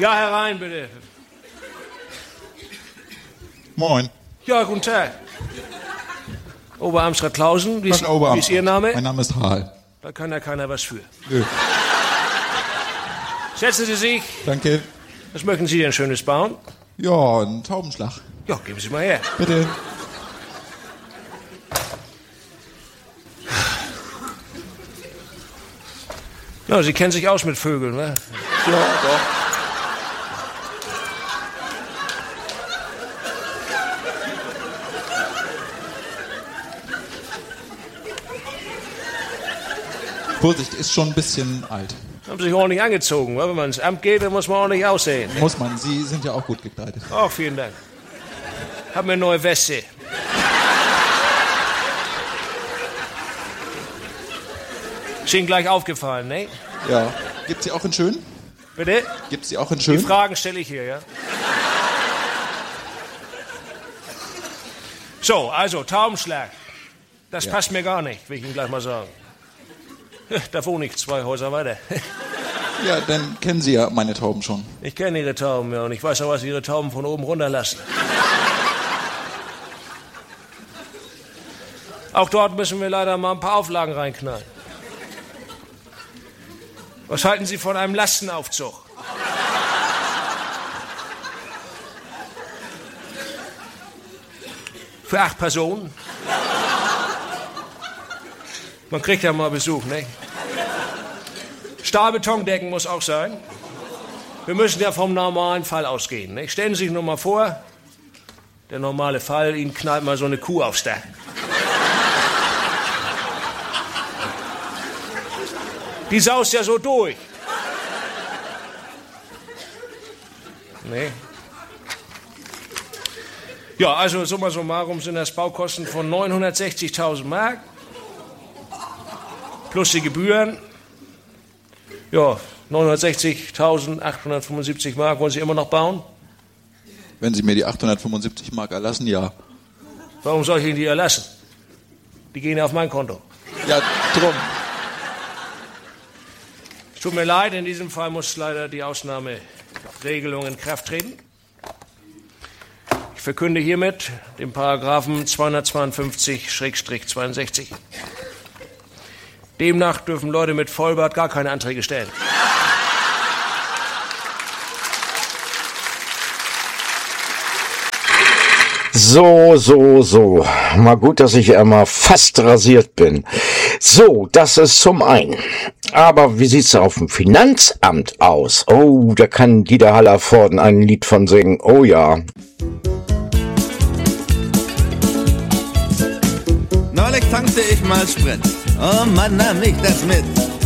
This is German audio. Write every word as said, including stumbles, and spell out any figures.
Ja, herein, bitte. Moin. Ja, guten Tag. Oberamtsrat Clausen, wie ist, wie ist Ihr Name? Mein Name ist Harl. Da kann ja keiner was für. Nö. Setzen Sie sich. Danke. Was möchten Sie denn Schönes bauen? Ja, ein Taubenschlag. Ja, geben Sie mal her. Bitte. Ja, Sie kennen sich aus mit Vögeln, ne? Ja, doch. Vorsicht, ist schon ein bisschen alt. Haben sich ordentlich angezogen. Wenn man ins Amt geht, dann muss man ordentlich aussehen. Muss man. Sie sind ja auch gut gekleidet. Oh, vielen Dank. Hab mir eine neue Weste. Ist Ihnen gleich aufgefallen, ne? Ja. Gibt's sie auch in schön? Bitte? Gibt's sie auch in Die schön? Fragen stelle ich hier, ja? So, also, Taubenschlag. Das Ja. passt mir gar nicht, will ich Ihnen gleich mal sagen. Da wohne ich zwei Häuser weiter. Ja, dann kennen Sie ja meine Tauben schon. Ich kenne Ihre Tauben, ja, und ich weiß auch, was Ihre Tauben von oben runterlassen. Auch dort müssen wir leider mal ein paar Auflagen reinknallen. Was halten Sie von einem Lastenaufzug? Für acht Personen? Man kriegt ja mal Besuch, ne? Stahlbetondecken muss auch sein. Wir müssen ja vom normalen Fall ausgehen, ne? Stellen Sie sich nur mal vor, der normale Fall, Ihnen knallt mal so eine Kuh aufs Dach. Die saust ja so durch. Nee. Ja, also summa summarum sind das Baukosten von neunhundertsechzigtausend Mark. Plus die Gebühren. Ja, neunhundertsechzigtausendachthundertfünfundsiebzig Mark. Wollen Sie immer noch bauen? Wenn Sie mir die achthundertfünfundsiebzig Mark erlassen, ja. Warum soll ich Ihnen die erlassen? Die gehen ja auf mein Konto. Ja, drum. Es tut mir leid, in diesem Fall muss leider die Ausnahmeregelung in Kraft treten. Ich verkünde hiermit den Paragraphen zweihundertzweiundfünfzig zweiundsechzig. Demnach dürfen Leute mit Vollbart gar keine Anträge stellen. So, so, so. Mal gut, dass ich einmal fast rasiert bin. So, das ist zum einen. Aber wie sieht's auf dem Finanzamt aus? Oh, da kann Dieter Hallervorden ein Lied von singen. Oh ja. Neulich tankte ich mal Sprit. Oh Mann, nahm ich das mit.